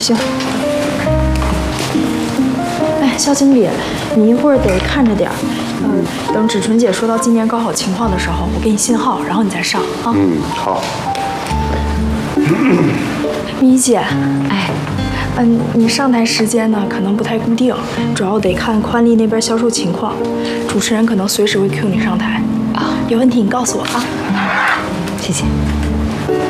行。哎，肖经理，你一会儿得看着点儿。等芷纯姐说到今年高考情况的时候，我给你信号，然后你再上啊。 好。 咪姐，哎，你上台时间呢可能不太固定，主要得看宽利那边销售情况。主持人可能随时会 Q 你上台啊，有问题你告诉我啊。 谢谢。